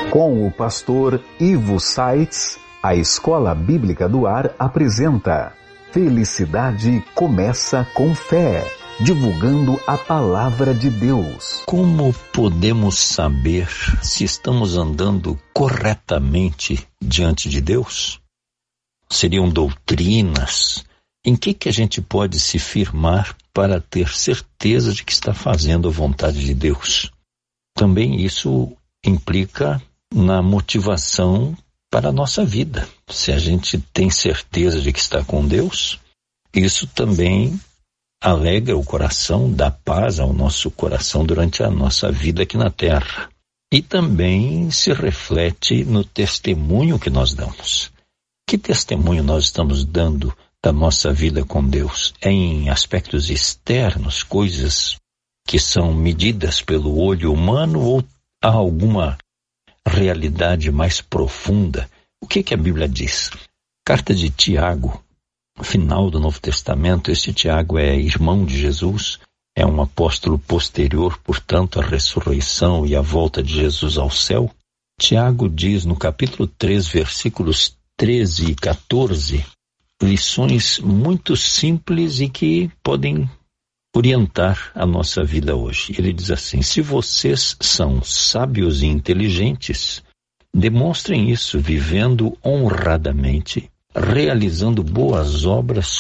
Com o pastor Ivo Saitz, a Escola Bíblica do Ar apresenta Felicidade Começa com Fé, divulgando a Palavra de Deus. Como podemos saber se estamos andando corretamente diante de Deus? Seriam doutrinas? Em que a gente pode se firmar para ter certeza de que está fazendo a vontade de Deus? Também isso implica na motivação para a nossa vida. Se a gente tem certeza de que está com Deus, isso também alegra o coração, dá paz ao nosso coração durante a nossa vida aqui na terra. E também se reflete no testemunho que nós damos. Que testemunho nós estamos dando da nossa vida com Deus? Em aspectos externos, coisas que são medidas pelo olho humano, ou há alguma realidade mais profunda? O que a Bíblia diz? Carta de Tiago, final do Novo Testamento. Este Tiago é irmão de Jesus, é um apóstolo posterior, portanto, à ressurreição e à volta de Jesus ao céu. Tiago diz no capítulo 3, versículos 13 e 14, lições muito simples e que podem orientar a nossa vida hoje. Ele diz assim: se vocês são sábios e inteligentes, demonstrem isso vivendo honradamente, realizando boas obras